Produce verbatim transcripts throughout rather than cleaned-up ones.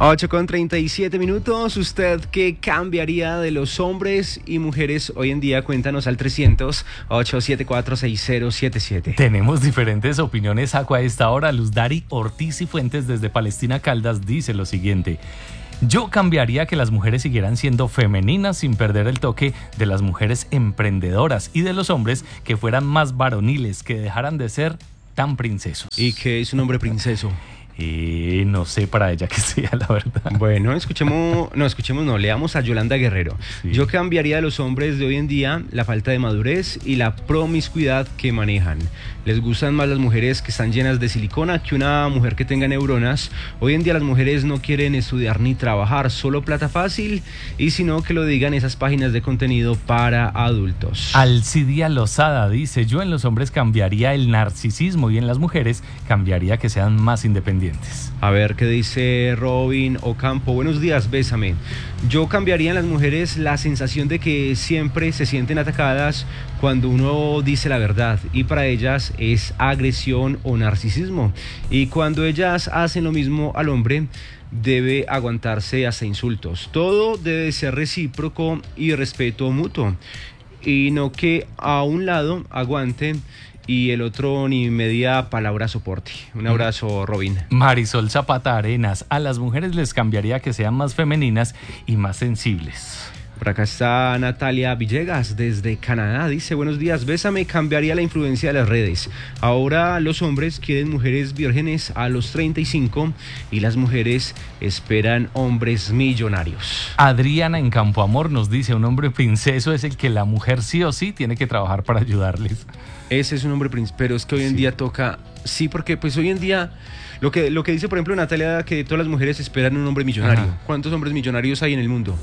ocho con treinta y siete minutos. ¿Usted qué cambiaría de los hombres y mujeres hoy en día? Cuéntanos al trescientos, ochocientos setenta y cuatro, sesenta setenta y siete. Tenemos diferentes opiniones, Acu, a esta hora. Luz Dari Ortiz y Fuentes desde Palestina Caldas dice lo siguiente: yo cambiaría que las mujeres siguieran siendo femeninas sin perder el toque de las mujeres emprendedoras y de los hombres que fueran más varoniles, que dejaran de ser tan princesos. ¿Y qué es un hombre princeso? Eh, no sé para ella que sea, la verdad. Bueno, escuchemos, no, escuchemos, no, leamos a Yolanda Guerrero. Sí. Yo cambiaría de los hombres de hoy en día la falta de madurez y la promiscuidad que manejan. Les gustan más las mujeres que están llenas de silicona que una mujer que tenga neuronas. Hoy en día las mujeres no quieren estudiar ni trabajar, solo plata fácil, y si no, que lo digan esas páginas de contenido para adultos. Alcidia Lozada dice: yo en los hombres cambiaría el narcisismo y en las mujeres cambiaría que sean más independientes. A ver qué dice Robin Ocampo. Buenos días, bésame. Yo cambiaría en las mujeres la sensación de que siempre se sienten atacadas cuando uno dice la verdad, y para ellas es agresión o narcisismo, y cuando ellas hacen lo mismo al hombre debe aguantarse hasta insultos. Todo debe ser recíproco y respeto mutuo, y no que a un lado aguante y el otro ni media palabra soporte. Un abrazo, Robin. Marisol Zapata Arenas: a las mujeres les cambiaría que sean más femeninas y más sensibles. Por acá está Natalia Villegas desde Canadá. Dice: buenos días, bésame, cambiaría la influencia de las redes. Ahora los hombres quieren mujeres vírgenes a los treinta y cinco y las mujeres esperan hombres millonarios. Adriana en Campo Amor nos dice: un hombre princeso es el que la mujer sí o sí tiene que trabajar para ayudarles. Ese es un hombre princeso, pero es que hoy en sí. día toca, sí, porque pues hoy en día lo que, lo que dice por ejemplo Natalia, que todas las mujeres esperan un hombre millonario. Ajá. ¿Cuántos hombres millonarios hay en el mundo?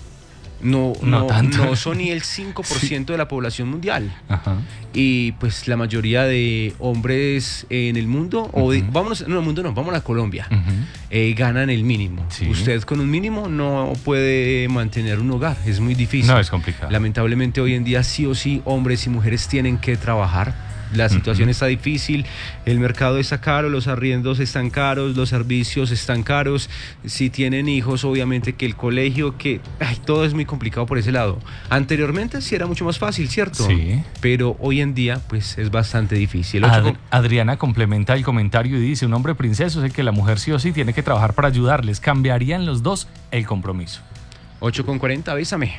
No, no, no, no son ni el cinco por ciento sí. de la población mundial. Ajá. Y pues la mayoría de hombres en el mundo, uh-huh. o de, vámonos, no, el mundo no, vamos a Colombia, uh-huh. eh, ganan el mínimo. Sí. Usted con un mínimo no puede mantener un hogar, es muy difícil. No, es complicado. Lamentablemente hoy en día sí o sí hombres y mujeres tienen que trabajar. La situación uh-huh. está difícil, el mercado está caro, los arriendos están caros, los servicios están caros. Si tienen hijos, obviamente que el colegio, que ay, todo es muy complicado por ese lado. Anteriormente sí era mucho más fácil, ¿cierto? Sí. Pero hoy en día pues es bastante difícil. Ad- con... Adriana complementa el comentario y dice: un hombre princeso es el que la mujer sí o sí tiene que trabajar para ayudarles. Cambiarían los dos el compromiso. ocho con cuarenta, bésame.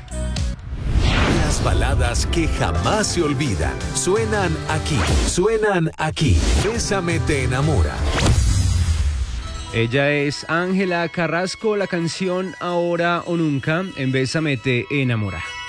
Las baladas que jamás se olvidan suenan aquí, suenan aquí. Bésame te enamora. Ella es Ángela Carrasco, la canción Ahora o Nunca en Bésame te enamora.